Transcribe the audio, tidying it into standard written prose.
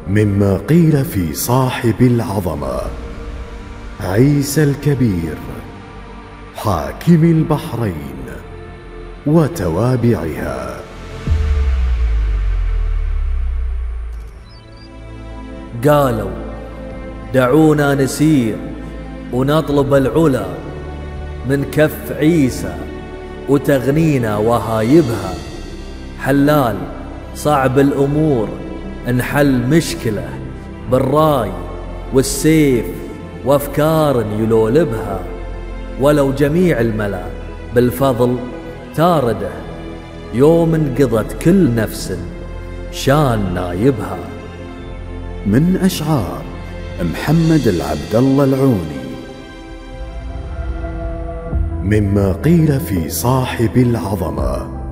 مما قيل في صاحب العظمة عيسى الكبير حاكم البحرين وتوابعها. قالوا دعونا نسير ونطلب العلا من كف عيسى وتغنينا وهايبها. حلال صعب الأمور نحل مشكلة بالراي والسيف وأفكار يلولبها، ولو جميع الملا بالفضل تارده يوم انقضت كل نفس شان نايبها. من أشعار محمد العبد الله العوني. مما قيل في صاحب العظمة